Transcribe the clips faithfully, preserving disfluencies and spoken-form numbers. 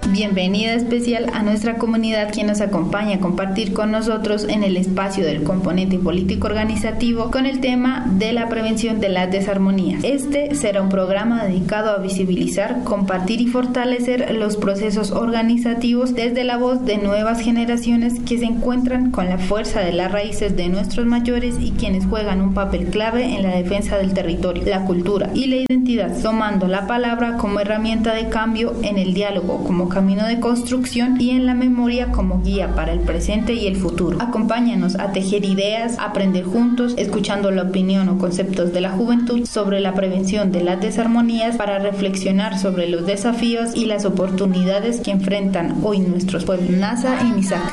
Bienvenida especial a nuestra comunidad quien nos acompaña a compartir con nosotros en el espacio del componente político organizativo con el tema de la prevención de las desarmonías. Este será un programa dedicado a visibilizar, compartir y fortalecer los procesos organizativos desde la voz de nuevas generaciones que se encuentran con la fuerza de las raíces de nuestros mayores y quienes juegan un papel clave en la defensa del territorio, la cultura y la identidad, tomando la palabra como herramienta de cambio, en el diálogo como camino de construcción y en la memoria como guía para el presente y el futuro. Acompáñanos a tejer ideas, aprender juntos, escuchando la opinión o conceptos de la juventud sobre la prevención de las desarmonías para reflexionar sobre los desafíos y las oportunidades que enfrentan hoy nuestros pueblos Nasa y Misak.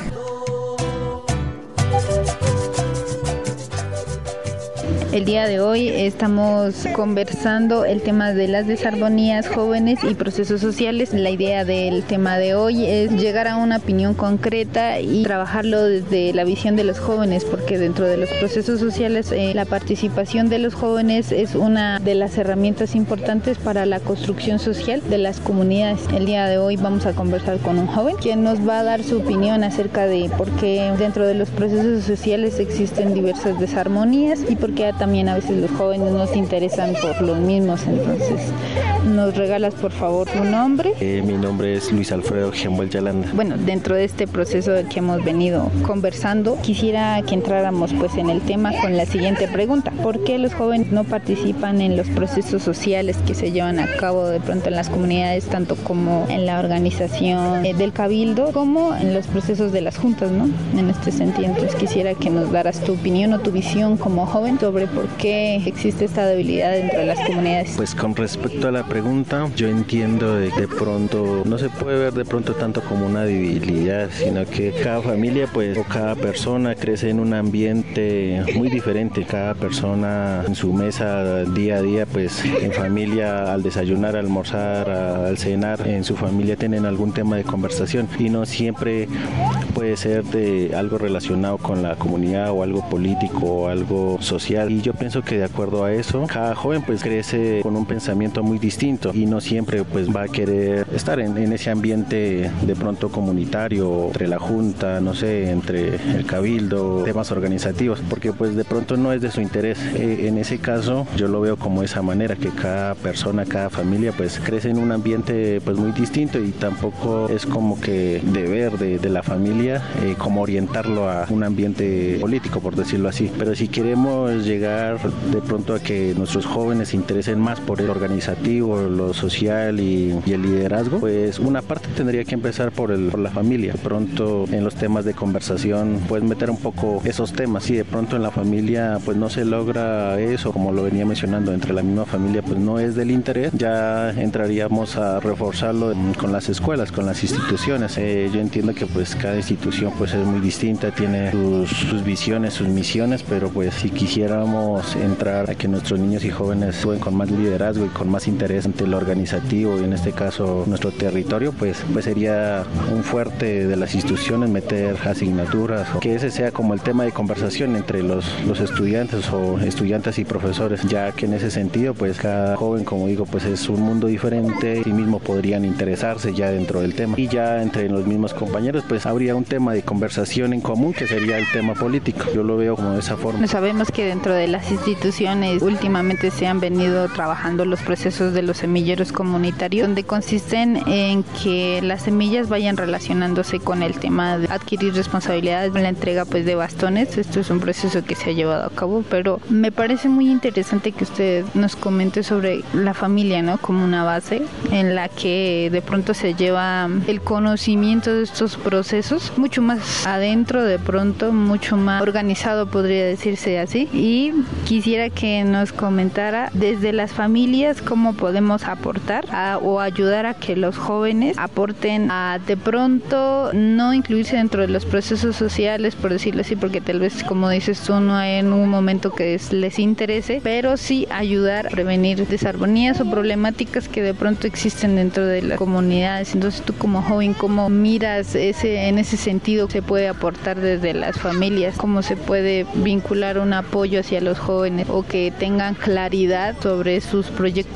El día de hoy estamos conversando el tema de las desarmonías jóvenes y procesos sociales. La idea del tema de hoy es llegar a una opinión concreta y trabajarlo desde la visión de los jóvenes, porque dentro de los procesos sociales eh, la participación de los jóvenes es una de las herramientas importantes para la construcción social de las comunidades. El día de hoy vamos a conversar con un joven quien nos va a dar su opinión acerca de por qué dentro de los procesos sociales existen diversas desarmonías y por qué también a veces los jóvenes no se interesan por los mismos. Entonces, ¿nos regalas por favor tu nombre? Eh, mi nombre es Luis Alfredo Gembuel Yalanda. Bueno, dentro de este proceso del que hemos venido conversando, quisiera que entráramos pues en el tema con la siguiente pregunta. ¿Por qué los jóvenes no participan en los procesos sociales que se llevan a cabo de pronto en las comunidades, tanto como en la organización eh, del cabildo, como en los procesos de las juntas, ¿no? En este sentido, entonces quisiera que nos daras tu opinión o tu visión como joven sobre por qué existe esta debilidad dentro de las comunidades. Pues con respecto a la pregunta, yo entiendo de que de pronto no se puede ver de pronto tanto como una debilidad, sino que cada familia pues o cada persona crece en un ambiente muy diferente. Cada persona en su mesa día a día, pues en familia al desayunar, al almorzar, al cenar, en su familia tienen algún tema de conversación y no siempre puede ser de algo relacionado con la comunidad o algo político o algo social. Y yo pienso que de acuerdo a eso, cada joven pues crece con un pensamiento muy distinto y no siempre pues va a querer estar en, en ese ambiente de pronto comunitario, entre la junta, no sé, entre el cabildo, temas organizativos, porque pues de pronto no es de su interés. Eh, en ese caso yo lo veo como esa manera, que cada persona, cada familia pues crece en un ambiente pues muy distinto y tampoco es como que deber de, de la familia eh, como orientarlo a un ambiente político, por decirlo así. Pero si queremos llegar de pronto a que nuestros jóvenes se interesen más por el organizativo, lo social y, y el liderazgo, pues una parte tendría que empezar por, el, por la familia. De pronto en los temas de conversación puedes meter un poco esos temas. Si de pronto en la familia pues no se logra eso, como lo venía mencionando, entre la misma familia pues no es del interés, ya entraríamos a reforzarlo con las escuelas, con las instituciones. Eh, yo entiendo que pues cada institución pues es muy distinta, tiene sus, sus visiones, sus misiones, pero pues si quisiéramos entrar a que nuestros niños y jóvenes actúen con más liderazgo y con más interés ante lo organizativo y en este caso nuestro territorio, pues, pues sería un fuerte de las instituciones meter asignaturas o que ese sea como el tema de conversación entre los, los estudiantes o estudiantes y profesores, ya que en ese sentido pues cada joven, como digo, pues es un mundo diferente, sí mismo podrían interesarse ya dentro del tema y ya entre los mismos compañeros pues habría un tema de conversación en común que sería el tema político. Yo lo veo como de esa forma. Sabemos que dentro de las instituciones últimamente se han venido trabajando los procesos de los semilleros comunitarios, donde consisten en que las semillas vayan relacionándose con el tema de adquirir responsabilidades, la entrega pues de bastones. Esto es un proceso que se ha llevado a cabo, pero me parece muy interesante que usted nos comente sobre la familia, ¿no? Como una base en la que de pronto se lleva el conocimiento de estos procesos mucho más adentro, de pronto mucho más organizado, podría decirse así. Y quisiera que nos comentara desde las familias cómo podemos aportar a, o ayudar a que los jóvenes aporten a de pronto no incluirse dentro de los procesos sociales, por decirlo así, porque tal vez, como dices tú, no hay en un momento que les interese, pero sí ayudar a prevenir desarmonías o problemáticas que de pronto existen dentro de las comunidades. Entonces tú como joven, ¿cómo miras ese en ese sentido? ¿Se puede aportar desde las familias? ¿Cómo se puede vincular un apoyo hacia los jóvenes o que tengan claridad sobre sus proyectos de vida?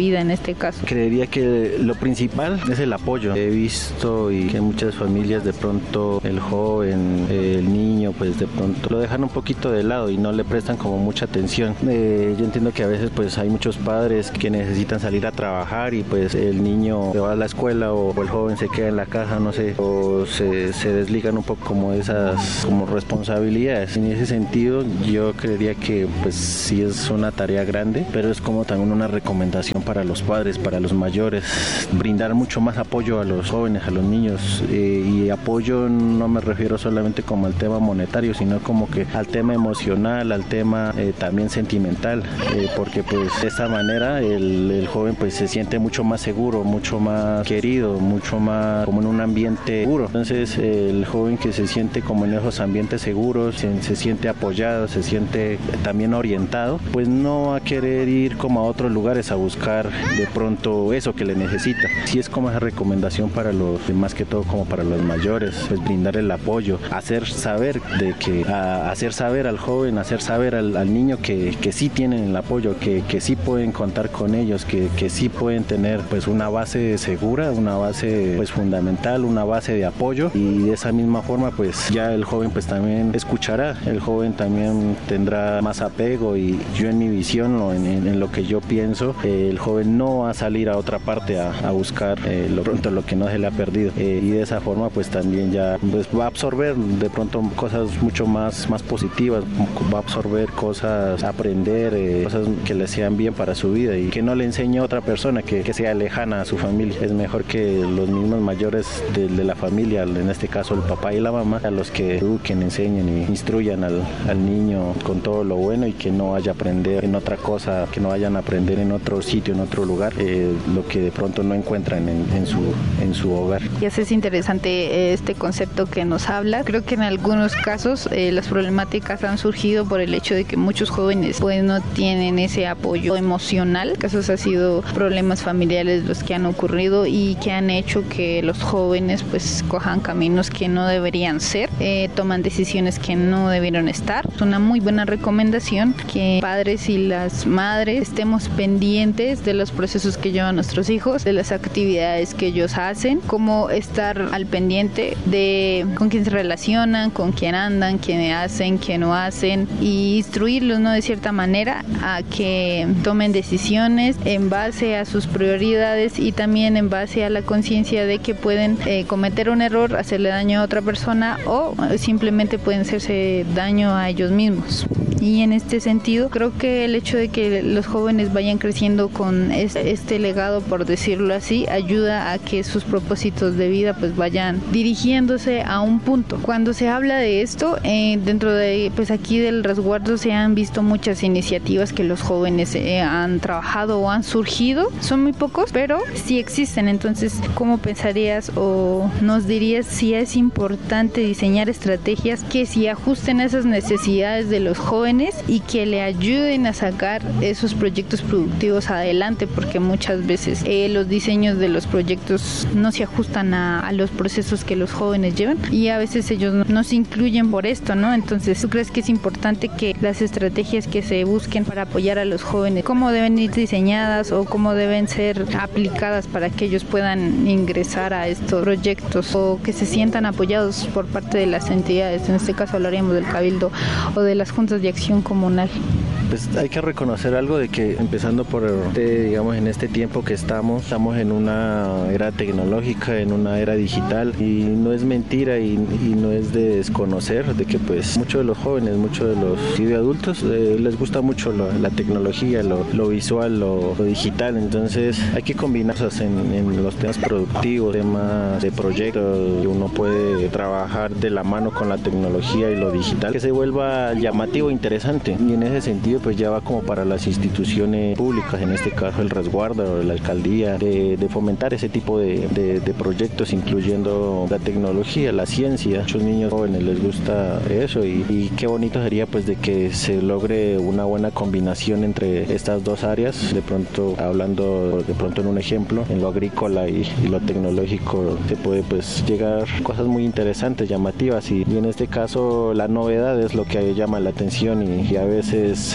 vida en este caso? Creería que lo principal es el apoyo. He visto y que en muchas familias de pronto el joven, el niño, pues de pronto lo dejan un poquito de lado y no le prestan como mucha atención. Eh, yo entiendo que a veces pues hay muchos padres que necesitan salir a trabajar y pues el niño se va a la escuela o, o el joven se queda en la casa, no sé, o se, se desligan un poco como de esas como responsabilidades. En ese sentido yo creería que pues sí es una tarea grande, pero es como también una recomendación para los padres, para los mayores, brindar mucho más apoyo a los jóvenes, a los niños, eh, y apoyo no me refiero solamente como al tema monetario, sino como que al tema emocional, al tema eh, también sentimental, eh, porque pues de esta manera el, el joven pues se siente mucho más seguro, mucho más querido, mucho más como en un ambiente seguro. Entonces el joven que se siente como en esos ambientes seguros, se, se siente apoyado, se siente también orientado, pues no va a querer ir como a otros lugares a buscar de pronto eso que le necesita. Sí es como esa recomendación para los, más que todo como para los mayores, pues brindar el apoyo, hacer saber de que, a, hacer saber al joven, hacer saber al, al niño que, que sí tienen el apoyo, que, que sí pueden contar con ellos, que, que sí pueden tener pues una base segura, una base pues fundamental, una base de apoyo, y de esa misma forma pues ya el joven pues también escuchará, el joven también tendrá más apego, y yo en mi visión o en, en, en lo que yo pienso, eh, el joven no va a salir a otra parte a, a buscar eh, lo pronto lo que no se le ha perdido, eh, y de esa forma pues también ya pues va a absorber de pronto cosas mucho más, más positivas, va a absorber cosas, aprender eh, cosas que le sean bien para su vida y que no le enseñe a otra persona que, que sea lejana a su familia. Es mejor que los mismos mayores de, de la familia, en este caso el papá y la mamá, a los que eduquen, enseñen y instruyan al, al niño con todo lo bueno, y que no vaya a aprender en otra cosa, que no vayan a aprender en otro sitio, en otro lugar, eh, lo que de pronto no encuentran en, en, su, en su hogar. Y es interesante este concepto que nos habla. Creo que en algunos casos eh, las problemáticas han surgido por el hecho de que muchos jóvenes pues no tienen ese apoyo emocional. Casos ha sido problemas familiares los que han ocurrido y que han hecho que los jóvenes pues cojan caminos que no deberían ser, eh, toman decisiones que no debieron estar. Es una muy buena recomendación que padres y las madres estemos pendientes de los procesos que llevan nuestros hijos, de las actividades que ellos hacen, cómo estar al pendiente de con quién se relacionan, con quién andan, quién hacen, qué no hacen, y instruirlos, ¿no?, de cierta manera a que tomen decisiones en base a sus prioridades y también en base a la conciencia de que pueden eh, cometer un error, hacerle daño a otra persona o simplemente pueden hacerse daño a ellos mismos. Y en este sentido creo que el hecho de que los jóvenes vayan creciendo con este, este legado, por decirlo así, ayuda a que sus propósitos de vida pues vayan dirigiéndose a un punto. Cuando se habla de esto, eh, dentro de pues aquí del resguardo se han visto muchas iniciativas que los jóvenes eh, han trabajado o han surgido. Son muy pocos, pero sí existen. Entonces, ¿cómo pensarías o nos dirías si es importante diseñar estrategias que se ajusten a esas necesidades de los jóvenes y que le ayuden a sacar esos proyectos productivos adelante? Porque muchas veces eh, los diseños de los proyectos no se ajustan a, a los procesos que los jóvenes llevan y a veces ellos no, no se incluyen por esto, ¿no? Entonces, ¿tú crees que es importante que las estrategias que se busquen para apoyar a los jóvenes, cómo deben ir diseñadas o cómo deben ser aplicadas para que ellos puedan ingresar a estos proyectos o que se sientan apoyados por parte de las entidades? En este caso hablaríamos del Cabildo o de las juntas de acción comunal. Pues hay que reconocer algo de que empezando por, este, digamos, en este tiempo que estamos, estamos en una era tecnológica, en una era digital, y no es mentira y, y no es de desconocer de que pues muchos de los jóvenes, muchos de los y de adultos eh, les gusta mucho lo, la tecnología, lo, lo visual, lo, lo digital. Entonces hay que combinar cosas en, en los temas productivos, temas de proyectos, que uno puede trabajar de la mano con la tecnología y lo digital, que se vuelva llamativo e interesante. Y en ese sentido pues ya va como para las instituciones públicas, en este caso el resguardo, la alcaldía, de, de fomentar ese tipo de, de, de proyectos, incluyendo la tecnología, la ciencia. Muchos niños jóvenes les gusta eso y, y qué bonito sería pues de que se logre una buena combinación entre estas dos áreas. De pronto, hablando de pronto en un ejemplo, en lo agrícola y, y lo tecnológico se puede pues llegar a cosas muy interesantes, llamativas, y, y en este caso la novedad es lo que llama la atención y, y a veces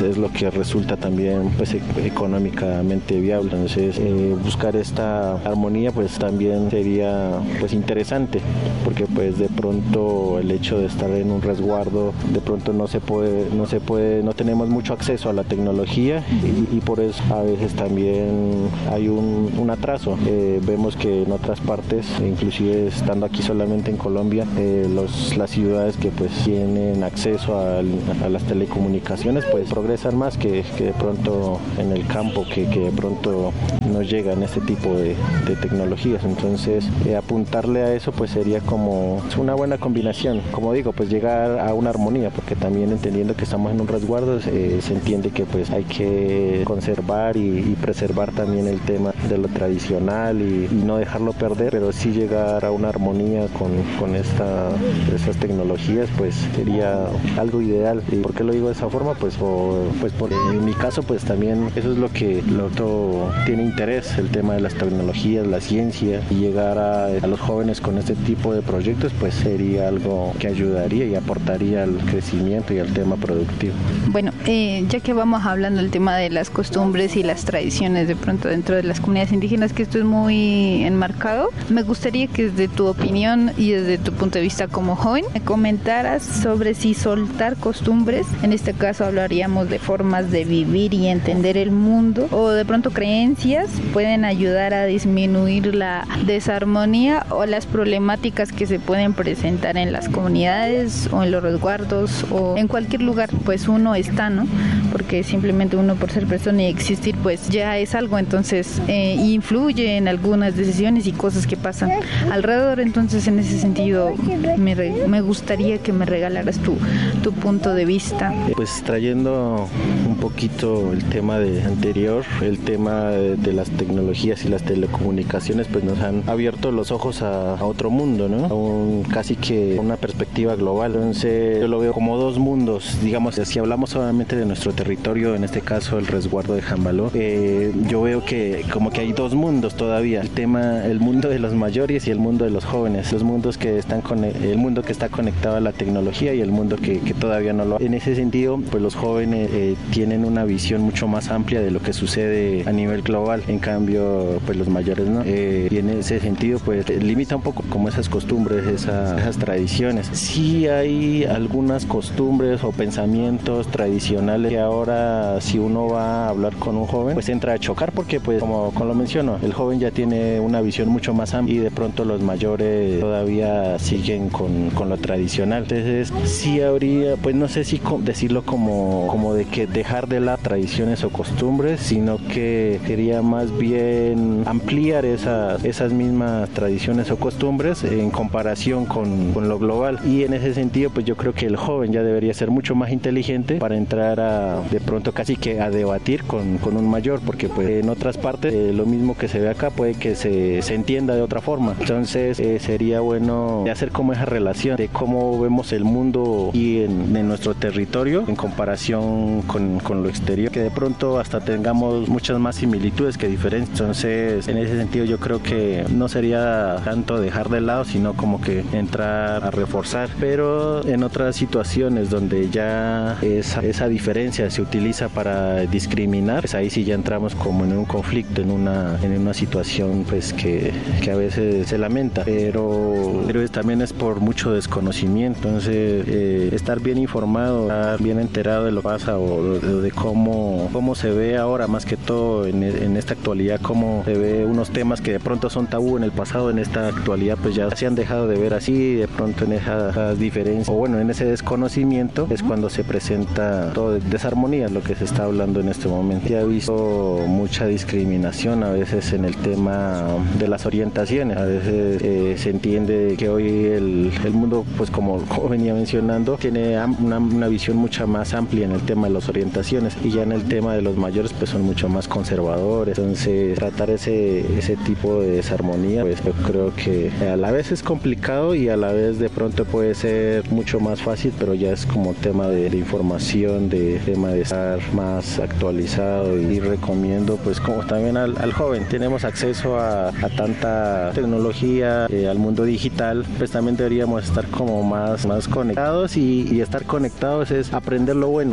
es lo que resulta también pues económicamente viable. Entonces eh, buscar esta armonía pues también sería pues interesante, porque pues de pronto el hecho de estar en un resguardo, de pronto no se puede, no se puede, no tenemos mucho acceso a la tecnología y, y por eso a veces también hay un, un atraso. Eh, vemos que en otras partes, inclusive estando aquí solamente en Colombia, eh, los, las ciudades que pues tienen acceso a, a las telecomunicaciones pues progresan más que, que de pronto en el campo, que, que de pronto no llegan este tipo de, de tecnologías. Entonces eh, apuntarle a eso pues sería como una buena combinación, como digo, pues llegar a una armonía, porque también entendiendo que estamos en un resguardo eh, se entiende que pues hay que conservar y, y preservar también el tema de lo tradicional y, y no dejarlo perder, pero sí llegar a una armonía con, con esta, estas tecnologías pues sería algo ideal. ¿Y por qué lo digo de esa forma? Pues por, pues por en mi caso pues también eso es lo que lo otro tiene interés, el tema de las tecnologías, la ciencia, y llegar a, a los jóvenes con este tipo de proyectos pues sería algo que ayudaría y aportaría al crecimiento y al tema productivo. Bueno, eh, ya que vamos hablando del tema de las costumbres y las tradiciones de pronto dentro de las comunidades indígenas, que esto es muy enmarcado, me gustaría que desde tu opinión y desde tu punto de vista como joven me comentaras sobre si soltar costumbres, en este caso hablaríamos de formas de vivir y entender el mundo, o de pronto creencias, pueden ayudar a disminuir la desarmonía o las problemáticas que se pueden presentar en las comunidades o en los resguardos o en cualquier lugar, pues uno está, ¿no? Porque simplemente uno por ser persona y existir pues ya es algo, entonces eh, influye en algunas decisiones y cosas que pasan alrededor. Entonces en ese sentido me, re, me gustaría que me regalaras tu, tu punto de vista. Pues trayendo un poquito el tema de anterior, el tema de, de las tecnologías y las telecomunicaciones pues nos han abierto los ojos a, a otro mundo, ¿no? A un, casi que una perspectiva global. Entonces yo lo veo como dos mundos, digamos, si hablamos solamente de nuestro territorio, en este caso el resguardo de Jambaló, eh, yo veo que como que hay dos mundos todavía, el tema, el mundo de los mayores y el mundo de los jóvenes, los mundos que están con el mundo que está conectado a la tecnología y el mundo que, que todavía no lo ha. En ese sentido, pues los jóvenes eh, tienen una visión mucho más amplia de lo que sucede a nivel global, en cambio, pues los mayores no. Eh, y en ese sentido, pues limita un poco como esas costumbres, esas, esas tradiciones. Sí hay algunas costumbres o pensamientos tradicionales que ahora si uno va a hablar con un joven pues entra a chocar, porque pues como, como lo menciono, el joven ya tiene una visión mucho más amplia y de pronto los mayores todavía siguen con, con lo tradicional. Entonces sí habría, pues no sé si decirlo como, como de que dejar de las tradiciones o costumbres, sino que sería más bien ampliar esas, esas mismas tradiciones o costumbres en comparación con, con lo global. Y en ese sentido pues yo creo que el joven ya debería ser mucho más inteligente para entrar a de pronto casi que a debatir con, con un mayor, porque pues en otras partes eh, lo mismo que se ve acá puede que se, se entienda de otra forma. Entonces eh, sería bueno hacer como esa relación de cómo vemos el mundo y en, en nuestro territorio en comparación con, con lo exterior, que de pronto hasta tengamos muchas más similitudes que diferencias. Entonces en ese sentido yo creo que no sería tanto dejar de lado, sino como que entrar a reforzar, pero en otras situaciones donde ya esa, esa diferencia se utiliza para discriminar, pues ahí sí ya entramos como en un conflicto, en una, en una situación pues que, que a veces se lamenta, pero, pero también es por mucho desconocimiento. Entonces eh, estar bien informado, estar bien enterado de lo que pasa o de, de cómo, cómo se ve ahora, más que todo en, en esta actualidad, cómo se ve unos temas que de pronto son tabú en el pasado, en esta actualidad pues ya se han dejado de ver así, de pronto en esas, esas diferencias o bueno, en ese desconocimiento es cuando se presenta todo desarmonía, lo que se está hablando en este momento. Ya he visto mucha discriminación a veces en el tema de las orientaciones, a veces eh, se entiende que hoy el, el mundo, pues como, como venía mencionando, tiene una, una visión mucho más amplia en el tema de las orientaciones, y ya en el tema de los mayores pues son mucho más conservadores. Entonces tratar ese, ese tipo de desarmonía pues yo creo que a la vez es complicado y a la vez de pronto puede ser mucho más fácil, pero ya es como tema de, de información, de tema de estar más actualizado, y, y recomiendo pues como también al, al joven, tenemos acceso a, a tanta tecnología, eh, al mundo digital, pues también deberíamos estar como más, más conectados, y, y estar conectados es aprender lo bueno, aprender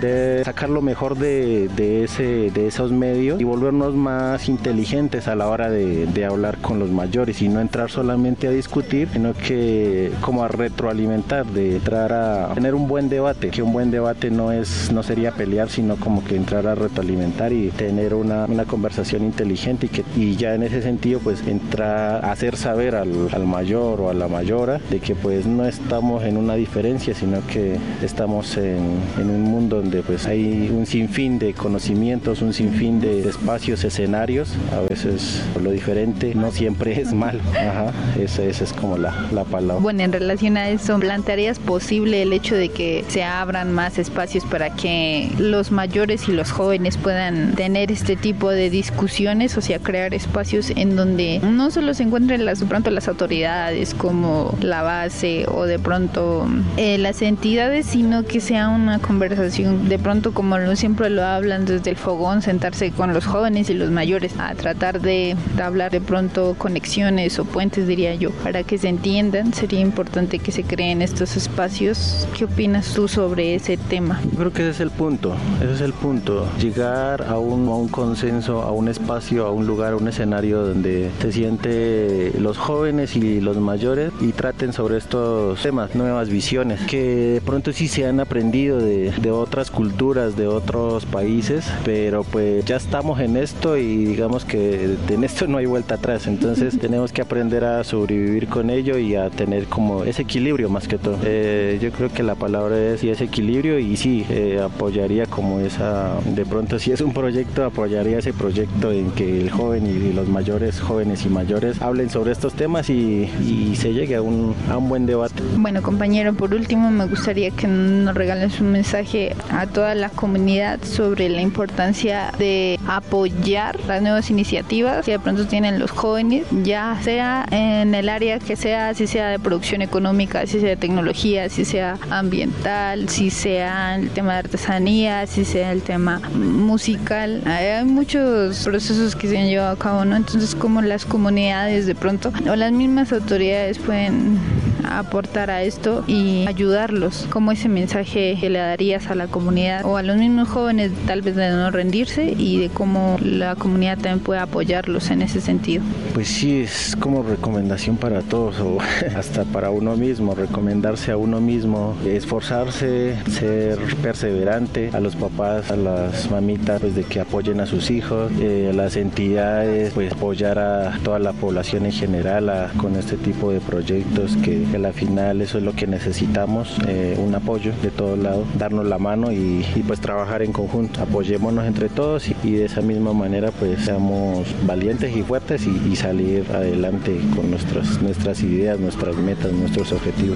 poder sacar lo mejor de, de, ese, de esos medios y volvernos más inteligentes a la hora de, de hablar con los mayores y no entrar solamente a discutir, sino que como a retroalimentar, de entrar a tener un buen debate, que un buen debate no es no sería pelear, sino como que entrar a retroalimentar y tener una, una conversación inteligente y, que, y ya en ese sentido pues entrar a hacer saber al, al mayor o a la mayora de que pues no estamos en una diferencia, sino que estamos en, en un mundo donde pues hay un sinfín de conocimientos, un sinfín de espacios, escenarios. A veces lo diferente no siempre es malo. Ajá, esa, esa es como la, la palabra. Bueno, en relación a eso, ¿plantearías posible el hecho de que se abran más espacios para que los mayores y los jóvenes puedan tener este tipo de discusiones? O sea, crear espacios en donde no solo se encuentren las, de pronto las autoridades como la base o de pronto eh, las entidades, sino que sea una conversación, de pronto como lo, siempre lo hablan desde el fogón, sentarse con los jóvenes y los mayores a tratar de, de hablar de pronto conexiones o puentes, diría yo, para que se entiendan. Sería importante que se creen estos espacios. ¿Qué opinas tú sobre ese tema? Yo creo que ese es el punto, ese es el punto, llegar a un, a un consenso, a un espacio, a un lugar, a un escenario donde se siente los jóvenes y los mayores y traten sobre estos temas, nuevas visiones, que de pronto sí se han aprendido de, de otras culturas, de otros países, pero pues ya estamos en esto y digamos que en esto no hay vuelta atrás, entonces tenemos que aprender a sobrevivir con ello y a tener como ese equilibrio más que todo. Eh, yo creo que la palabra es, sí, ese equilibrio y sí, eh, apoyaría como esa, de pronto si es un proyecto, apoyaría ese proyecto en que el joven y los mayores, jóvenes y mayores hablen sobre estos temas y, y se llegue a un, a un buen debate. Bueno, compañero, por último me gustaría que nos regales un mensaje a toda la comunidad sobre la importancia de apoyar las nuevas iniciativas que de pronto tienen los jóvenes, ya sea en el área que sea, si sea de producción económica, si sea de tecnología, si sea ambiental, si sea el tema de artesanía, si sea el tema musical. Hay muchos procesos que se han llevado a cabo, ¿no? Entonces, como las comunidades de pronto o las mismas autoridades pueden aportar a esto y ayudarlos, como ese mensaje que le darías a la comunidad o a los mismos jóvenes, tal vez de no rendirse, y de cómo la comunidad también puede apoyarlos en ese sentido. Pues sí, es como recomendación para todos o hasta para uno mismo, recomendarse a uno mismo, esforzarse, ser perseverante, a los papás, a las mamitas, pues de que apoyen a sus hijos, eh, a las entidades, pues apoyar a toda la población en general a, con este tipo de proyectos que que a la final eso es lo que necesitamos, eh, un apoyo de todos lados, darnos la mano y, y pues trabajar en conjunto, apoyémonos entre todos y, y de esa misma manera pues seamos valientes y fuertes y, y salir adelante con nuestras, nuestras ideas, nuestras metas, nuestros objetivos.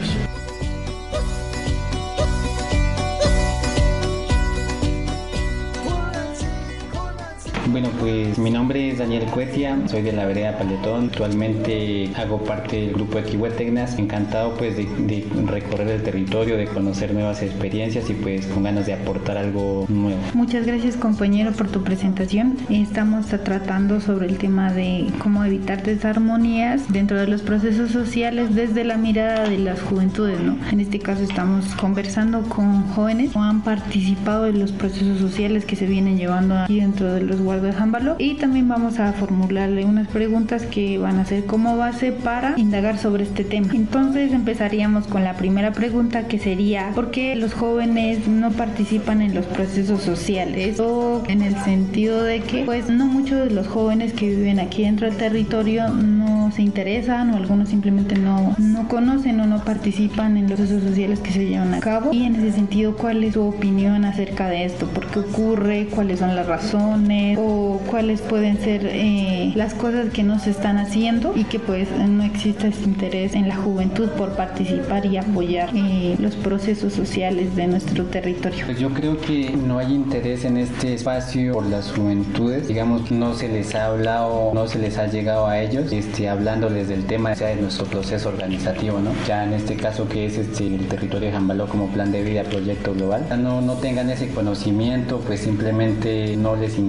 Bueno, pues mi nombre es Daniel Cuetia, soy de la vereda Paletón, actualmente hago parte del grupo Equihuetecnas, encantado pues de, de recorrer el territorio, de conocer nuevas experiencias y pues con ganas de aportar algo nuevo. Muchas gracias, compañero, por tu presentación. Estamos tratando sobre el tema de cómo evitar desarmonías dentro de los procesos sociales desde la mirada de las juventudes, ¿no? En este caso estamos conversando con jóvenes que han participado en los procesos sociales que se vienen llevando aquí dentro de los guardas de Jámbalo, y también vamos a formularle unas preguntas que van a ser como base para indagar sobre este tema. Entonces empezaríamos con la primera pregunta, que sería: ¿por qué los jóvenes no participan en los procesos sociales? O en el sentido de que pues no muchos de los jóvenes que viven aquí dentro del territorio no se interesan, o algunos simplemente no, no conocen o no participan en los procesos sociales que se llevan a cabo. Y en ese sentido, ¿cuál es su opinión acerca de esto? ¿Por qué ocurre? ¿Cuáles son las razones? ¿O cuáles pueden ser eh, las cosas que no se están haciendo y que pues no existe ese interés en la juventud por participar y apoyar eh, los procesos sociales de nuestro territorio? Pues yo creo que no hay interés en este espacio por las juventudes, digamos que no se les ha hablado, no se les ha llegado a ellos este, hablándoles del tema, o sea, de nuestro proceso organizativo, ¿no? Ya en este caso que es este, el territorio de Jámbalo como plan de vida, proyecto global, no, no tengan ese conocimiento, pues simplemente no les interesa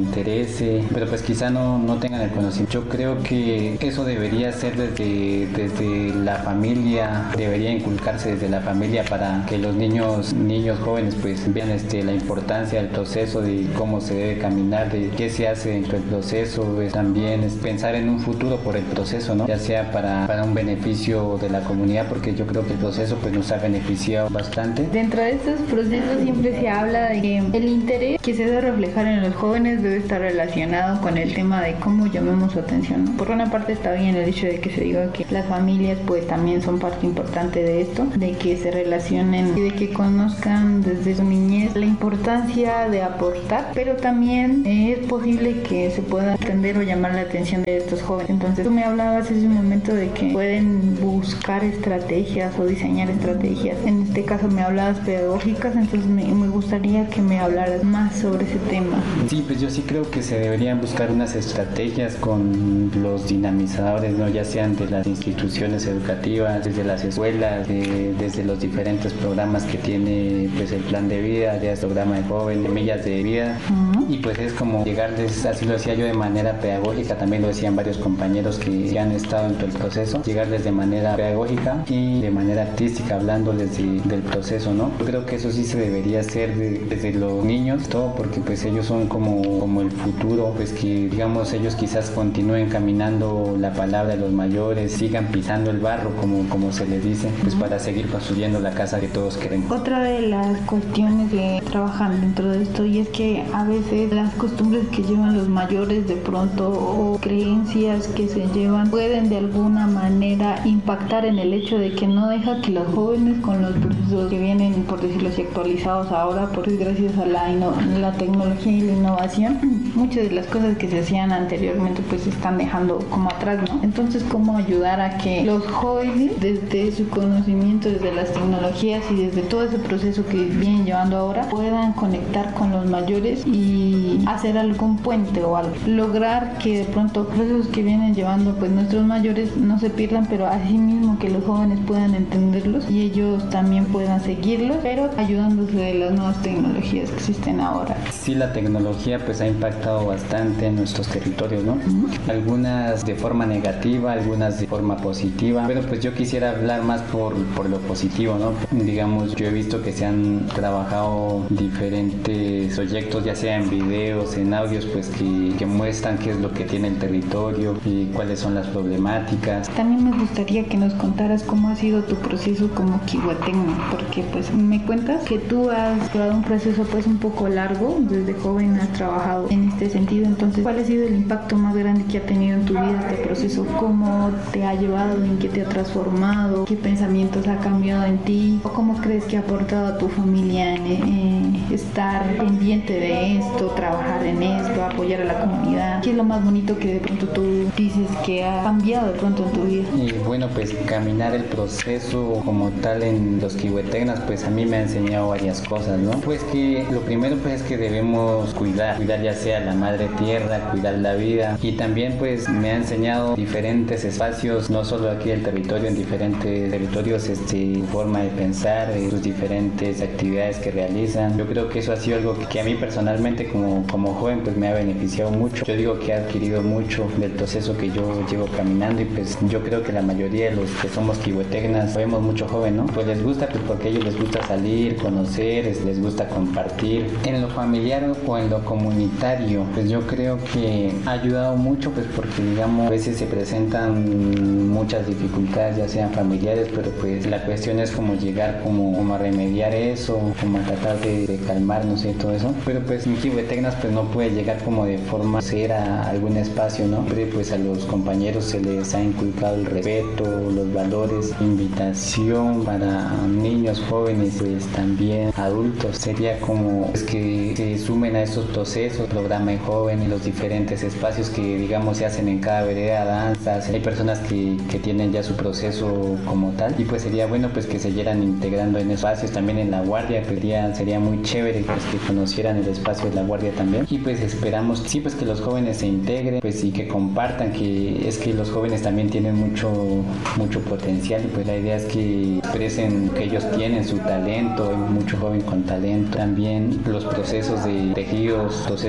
interese, pero pues quizá no, no tengan el conocimiento. Yo creo que eso debería ser desde, desde la familia, debería inculcarse desde la familia para que los niños, niños jóvenes pues vean este, la importancia del proceso, de cómo se debe caminar, de qué se hace dentro del proceso, pues, también es pensar en un futuro por el proceso, ¿no? Ya sea para, para un beneficio de la comunidad, porque yo creo que el proceso pues nos ha beneficiado bastante. Dentro de estos procesos siempre se habla de que el interés que se debe reflejar en los jóvenes debe estar relacionado con el tema de cómo llamemos su atención, ¿no? Por una parte está bien el hecho de que se diga que las familias pues también son parte importante de esto, de que se relacionen y de que conozcan desde su niñez la importancia de aportar, pero también es posible que se pueda atender o llamar la atención de estos jóvenes. Entonces tú me hablabas hace un momento de que pueden buscar estrategias o diseñar estrategias, en este caso me hablabas pedagógicas, entonces me, me gustaría que me hablaras más sobre ese tema. Sí, pues yo sí creo que se deberían buscar unas estrategias con los dinamizadores, ¿no? Ya sean de las instituciones educativas, desde las escuelas, de, desde los diferentes programas que tiene pues el plan de vida, ya es programa de joven, semillas de vida, uh-huh. Y pues es como llegarles, así lo decía yo, de manera pedagógica, también lo decían varios compañeros que han estado en todo el proceso, llegarles de manera pedagógica y de manera artística, hablándoles de, del proceso, ¿no? Yo creo que eso sí se debería hacer de, desde los niños, todo porque pues ellos son como, como el futuro, pues que digamos ellos quizás continúen caminando la palabra de los mayores, sigan pisando el barro como, como se les dice, pues para seguir construyendo la casa que todos queremos. Otra de las cuestiones que trabajan dentro de esto, y es que a veces las costumbres que llevan los mayores de pronto o creencias que se llevan pueden de alguna manera impactar en el hecho de que no deja que los jóvenes con los procesos que vienen, por decirlo así, actualizados ahora, porque gracias a la, ino- la tecnología y la innovación, muchas de las cosas que se hacían anteriormente pues se están dejando como atrás, ¿no? Entonces, ¿cómo ayudar a que los jóvenes, desde su conocimiento, desde las tecnologías y desde todo ese proceso que vienen llevando ahora, puedan conectar con los mayores y hacer algún puente o algo? Lograr que de pronto procesos que vienen llevando pues nuestros mayores no se pierdan, pero asimismo que los jóvenes puedan entenderlos y ellos también puedan seguirlos, pero ayudándose de las nuevas tecnologías que existen ahora. Sí, la tecnología pues ha impactado bastante en nuestros territorios, ¿no? Uh-huh. Algunas de forma negativa, algunas de forma positiva, pero pues yo quisiera hablar más por, por lo positivo, ¿no? Digamos, yo he visto que se han trabajado diferentes proyectos, ya sea en videos, en audios, pues que, que muestran qué es lo que tiene el territorio y cuáles son las problemáticas. También me gustaría que nos contaras cómo ha sido tu proceso como Kihuetegna, porque pues me cuentas que tú has llevado un proceso pues un poco largo, desde joven has trabajado en este sentido, entonces ¿cuál ha sido el impacto más grande que ha tenido en tu vida este proceso? ¿Cómo te ha llevado? ¿En qué te ha transformado? ¿Qué pensamientos ha cambiado en ti? ¿O cómo crees que ha aportado a tu familia en, en estar pendiente de esto, trabajar en esto, apoyar a la comunidad? ¿Qué es lo más bonito que de pronto tú dices que ha cambiado de pronto en tu vida? Y bueno, pues caminar el proceso como tal en los Kihuetegnas, pues a mí me ha enseñado varias cosas, ¿no? Pues que lo primero pues es que debemos cuidar, cuidar ya sea la madre tierra, cuidar la vida, y también pues me ha enseñado diferentes espacios, no solo aquí del territorio, en diferentes territorios, este, forma de pensar, eh, sus diferentes actividades que realizan. Yo creo que eso ha sido algo que, que a mí personalmente como, como joven pues me ha beneficiado mucho. Yo digo que he adquirido mucho del proceso que yo llevo caminando, y pues yo creo que la mayoría de los que somos Kihuetegnas vemos mucho joven, ¿no? Pues les gusta pues porque a ellos les gusta salir, conocer, les gusta compartir. En lo familiar o en lo comunitario, pues yo creo que ha ayudado mucho, pues porque digamos a veces se presentan muchas dificultades, ya sean familiares, pero pues la cuestión es como llegar como, como a remediar eso, como a tratar de, de calmarnos y todo eso. Pero pues en Kihuetegnas pues no puede llegar como de forma cera a algún espacio, ¿no? Pero pues a los compañeros se les ha inculcado el respeto, los valores, invitación para niños, jóvenes, pues también adultos. Sería como pues, que se sumen a estos procesos, programa de jóvenes, los diferentes espacios que digamos se hacen en cada vereda, danzas. Hay personas que, que tienen ya su proceso como tal, y pues sería bueno pues que se siguieran integrando en espacios. También en la guardia pues, sería, sería muy chévere pues que conocieran el espacio de la guardia también, y pues esperamos sí pues que los jóvenes se integren pues y que compartan, que es que los jóvenes también tienen mucho mucho potencial, y pues la idea es que expresen que ellos tienen su talento. Hay mucho joven con talento. También los procesos de tejidos, procesos de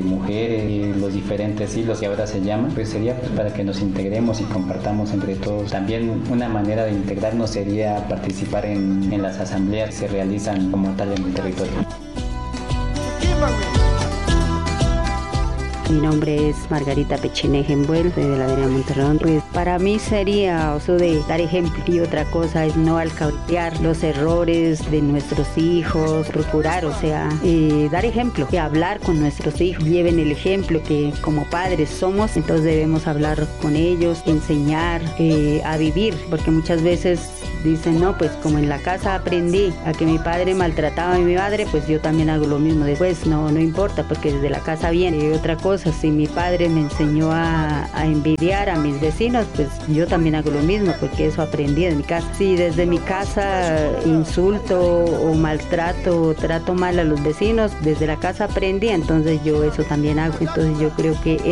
mujeres, eh, los diferentes hilos que ahora se llaman, pues sería pues, para que nos integremos y compartamos entre todos. También una manera de integrarnos sería participar en, en las asambleas que se realizan como tal en el territorio. Mi nombre es Margarita Pechineje Embuel, soy de la vereda Monterrón. Pues para mí sería eso de dar ejemplo, y otra cosa es no alcahuetear los errores de nuestros hijos, procurar, o sea, eh, dar ejemplo, que hablar con nuestros hijos, lleven el ejemplo que como padres somos, entonces debemos hablar con ellos, enseñar eh, a vivir, porque muchas veces dicen, no, pues como en la casa aprendí a que mi padre maltrataba a mi madre, pues yo también hago lo mismo después, no, no importa, porque desde la casa viene. Y otra cosa, si mi padre me enseñó a, a envidiar a mis vecinos, pues yo también hago lo mismo, porque eso aprendí de mi casa. Si desde mi casa insulto o maltrato o trato mal a los vecinos, desde la casa aprendí, entonces yo eso también hago. Entonces yo creo que